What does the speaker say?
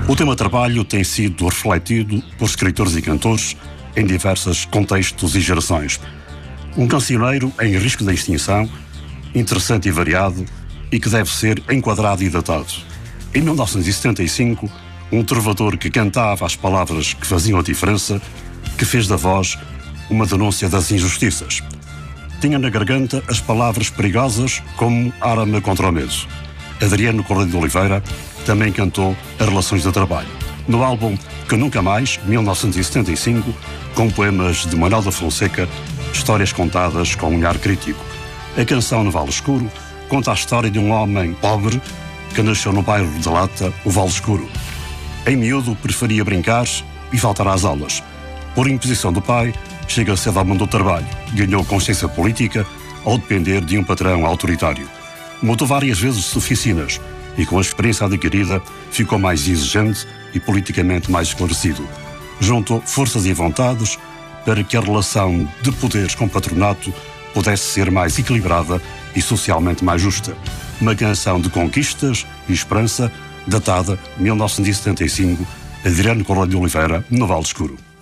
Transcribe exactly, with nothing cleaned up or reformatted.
O tema trabalho tem sido refletido por escritores e cantores em diversos contextos e gerações. Um cancioneiro em risco de extinção, interessante e variado, e que deve ser enquadrado e datado. Em mil novecentos e setenta e cinco, um trovador que cantava as palavras que faziam a diferença, que fez da voz uma denúncia das injustiças. Tinha na garganta as palavras perigosas como arma contra o medo. Adriano Cordeiro de Oliveira também cantou as relações de trabalho. No álbum Que Nunca Mais, mil novecentos e setenta e cinco, com poemas de Manuel da Fonseca, histórias contadas com um olhar crítico. A canção No Vale Escuro conta a história de um homem pobre que nasceu no bairro de Lata, o Vale Escuro. Em miúdo, preferia brincar e faltar às aulas. Por imposição do pai, chega cedo ao mundo do trabalho. Ganhou consciência política ao depender de um patrão autoritário. Mudou várias vezes de oficinas e, com a experiência adquirida, ficou mais exigente e politicamente mais esclarecido. Juntou forças e vontades para que a relação de poderes com o patronato pudesse ser mais equilibrada e socialmente mais justa. Uma canção de conquistas e esperança, datada mil novecentos e setenta e cinco, Adriano Cordeiro de Oliveira, no Vale Escuro.